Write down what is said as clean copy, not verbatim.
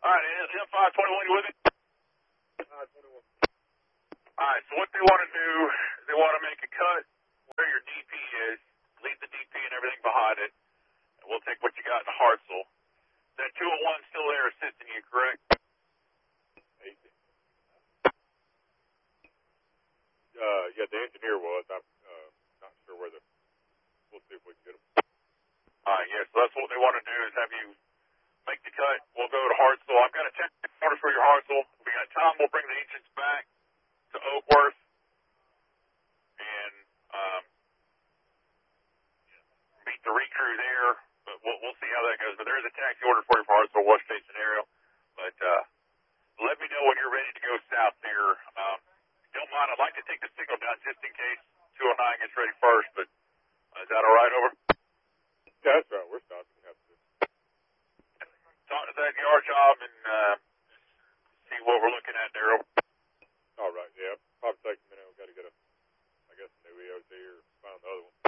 All right, M521, you with me? 521. All right, so what they want to do is they want to make a cut where your DP is, leave the DP and everything behind it, and we'll take what you got in Hartselle. That 201 still there assisting you, correct? 18. Yeah, the engineer was. I'm not sure whether. We'll see if we can get him. All right, yeah, so that's what they want to do is have you make the cut. We'll go to Hartselle. I've got a 10 order for your Hartselle. We got time. We'll bring the engines back to Oakworth and meet the recrew there. But we'll see how that goes. But there is a taxi order for you for Hartselle, worst case scenario. But let me know when you're ready to go south there. Don't mind. I'd like to take the signal down just in case 209 gets ready first. But is that all right? Over. Yeah, that's right. We're stopping. We have to. Talk to that yard job and see what we're looking at there. All right. Yeah. Probably take a minute. We've got to get a new EOC or find the other one.